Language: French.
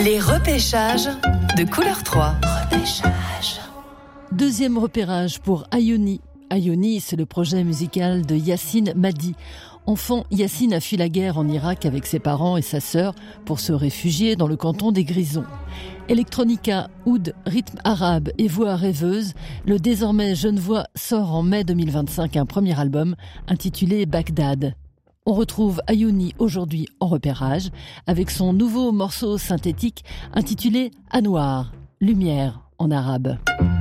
Les repêchages de Couleur 3. Repêchage. Deuxième repérage pour Ayoni. Ayoni, c'est le projet musical de Yassine Madi. Enfant, Yassine a fui la guerre en Irak avec ses parents et sa sœur pour se réfugier dans le canton des Grisons. Electronica, oud, rythme arabe et voix rêveuse, le désormais Genevois sort en mai 2025 un premier album intitulé Bagdad. On retrouve Ayoni aujourd'hui en repérage avec son nouveau morceau synthétique intitulé Anwar, lumière en arabe.